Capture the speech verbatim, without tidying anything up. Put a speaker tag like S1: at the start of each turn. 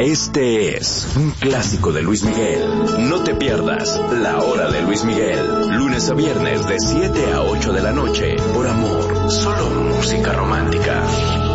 S1: Este es un clásico de Luis Miguel. No te pierdas La Hora de Luis Miguel. Lunes a viernes de siete a ocho de la noche. Por amor, solo música romántica.